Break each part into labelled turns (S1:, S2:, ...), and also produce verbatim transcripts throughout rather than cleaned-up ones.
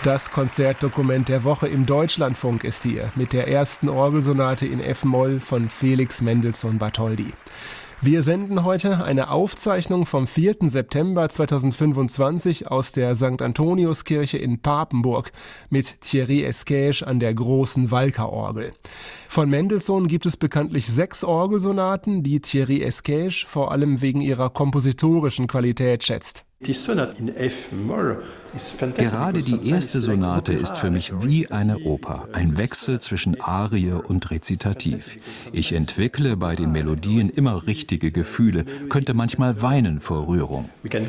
S1: Das Konzertdokument der Woche im Deutschlandfunk ist hier mit der ersten Orgelsonate in F-Moll von Felix Mendelssohn Bartholdy. Wir senden heute eine Aufzeichnung vom vierten September zweitausendfünfundzwanzig aus der Sankt Antoniuskirche in Papenburg mit Thierry Esquèche an der großen Walker-Orgel. Von Mendelssohn gibt es bekanntlich sechs Orgelsonaten, die Thierry Esquèche vor allem wegen ihrer kompositorischen Qualität schätzt.
S2: Gerade die erste Sonate ist für mich wie eine Oper, ein Wechsel zwischen Arie und Rezitativ. Ich entwickle bei den Melodien immer richtige Gefühle, könnte manchmal weinen vor Rührung.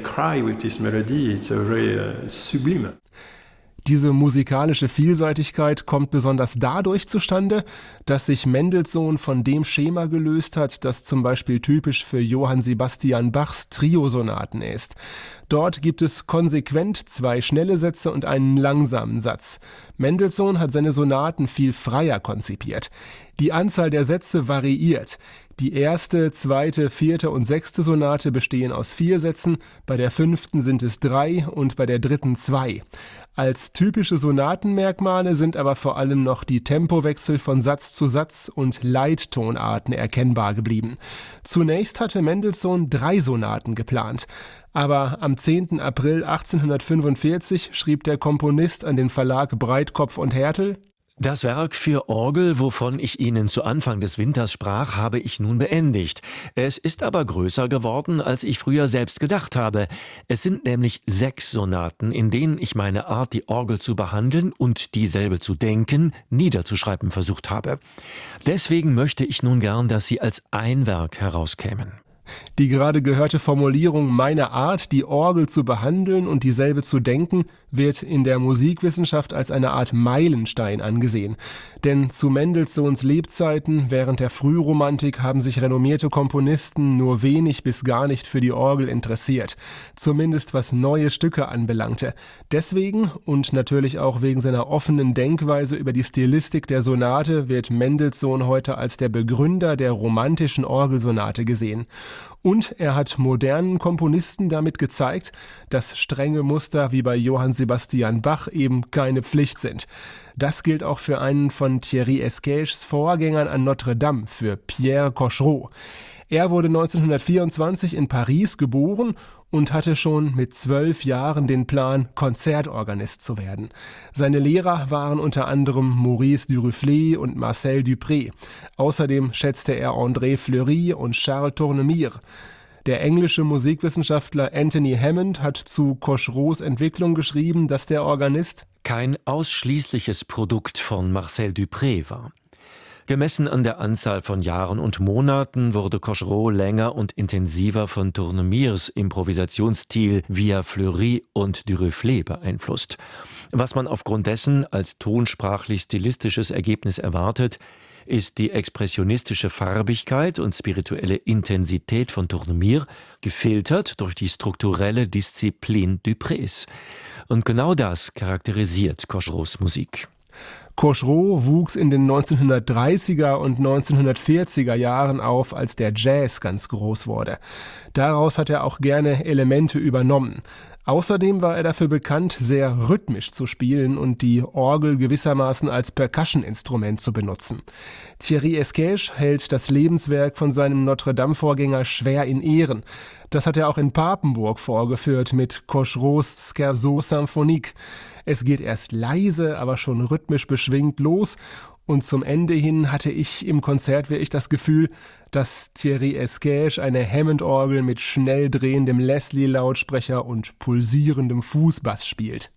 S1: Diese musikalische Vielseitigkeit kommt besonders dadurch zustande, dass sich Mendelssohn von dem Schema gelöst hat, das zum Beispiel typisch für Johann Sebastian Bachs Triosonaten ist. Dort gibt es konsequent zwei schnelle Sätze und einen langsamen Satz. Mendelssohn hat seine Sonaten viel freier konzipiert. Die Anzahl der Sätze variiert. Die erste, zweite, vierte und sechste Sonate bestehen aus vier Sätzen, bei der fünften sind es drei und bei der dritten zwei. Als typische Sonatenmerkmale sind aber vor allem noch die Tempowechsel von Satz zu Satz und Leittonarten erkennbar geblieben. Zunächst hatte Mendelssohn drei Sonaten geplant. Aber am zehnten April achtzehnhundertfünfundvierzig schrieb der Komponist an den Verlag Breitkopf und Härtel:
S3: Das Werk für Orgel, wovon ich Ihnen zu Anfang des Winters sprach, habe ich nun beendigt. Es ist aber größer geworden, als ich früher selbst gedacht habe. Es sind nämlich sechs Sonaten, in denen ich meine Art, die Orgel zu behandeln und dieselbe zu denken, niederzuschreiben versucht habe. Deswegen möchte ich nun gern, dass sie als ein Werk herauskämen.
S1: Die gerade gehörte Formulierung »meine Art, die Orgel zu behandeln und dieselbe zu denken« wird in der Musikwissenschaft als eine Art Meilenstein angesehen. Denn zu Mendelssohns Lebzeiten während der Frühromantik haben sich renommierte Komponisten nur wenig bis gar nicht für die Orgel interessiert. Zumindest was neue Stücke anbelangte. Deswegen und natürlich auch wegen seiner offenen Denkweise über die Stilistik der Sonate wird Mendelssohn heute als der Begründer der romantischen Orgelsonate gesehen. Und er hat modernen Komponisten damit gezeigt, dass strenge Muster wie bei Johann Sebastian Bach eben keine Pflicht sind. Das gilt auch für einen von Thierry Esquèches Vorgängern an Notre Dame, für Pierre Cochereau. Er wurde neunzehnhundertvierundzwanzig in Paris geboren und hatte schon mit zwölf Jahren den Plan, Konzertorganist zu werden. Seine Lehrer waren unter anderem Maurice Duruflé und Marcel Dupré. Außerdem schätzte er André Fleury und Charles Tournemire. Der englische Musikwissenschaftler Anthony Hammond hat zu Cochereaus Entwicklung geschrieben, dass der Organist
S3: kein ausschließliches Produkt von Marcel Dupré war. Gemessen an der Anzahl von Jahren und Monaten wurde Cochereau länger und intensiver von Tournemires Improvisationsstil via Fleury und Duruflé beeinflusst. Was man aufgrund dessen als tonsprachlich-stilistisches Ergebnis erwartet, ist die expressionistische Farbigkeit und spirituelle Intensität von Tournemire, gefiltert durch die strukturelle Disziplin Duprés. Und genau das charakterisiert Cochereaus Musik.
S1: Cochereau wuchs in den neunzehnhundertdreißiger und neunzehnhundertvierziger Jahren auf, als der Jazz ganz groß wurde. Daraus hat er auch gerne Elemente übernommen. Außerdem war er dafür bekannt, sehr rhythmisch zu spielen und die Orgel gewissermaßen als Percussion-Instrument zu benutzen. Thierry Esquèche hält das Lebenswerk von seinem Notre-Dame-Vorgänger schwer in Ehren. Das hat er auch in Papenburg vorgeführt mit Cochereaus Scherzo symphonique. Es geht erst leise, aber schon rhythmisch beschwingt los. Und zum Ende hin hatte ich im Konzert wirklich das Gefühl, dass Thierry Esquèche eine Hammond-Orgel mit schnell drehendem Leslie-Lautsprecher und pulsierendem Fußbass spielt.